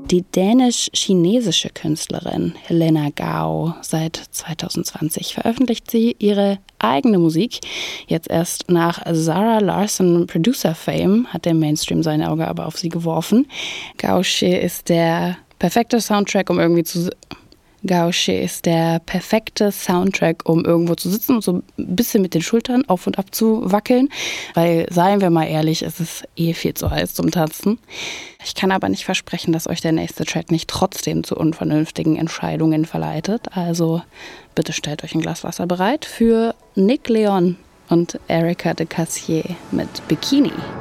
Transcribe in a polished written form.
Die dänisch-chinesische Künstlerin Helena Gao. Seit 2020 veröffentlicht sie ihre eigene Musik. Jetzt erst nach Zara Larsson Producer Fame hat der Mainstream sein Auge aber auf sie geworfen. Gaoxie ist der perfekte Soundtrack, um irgendwo zu sitzen und so ein bisschen mit den Schultern auf und ab zu wackeln. Weil, seien wir mal ehrlich, es ist viel zu heiß zum Tanzen. Ich kann aber nicht versprechen, dass euch der nächste Track nicht trotzdem zu unvernünftigen Entscheidungen verleitet. Also bitte stellt euch ein Glas Wasser bereit für Nick Leon und Erika de Cassier mit Bikini.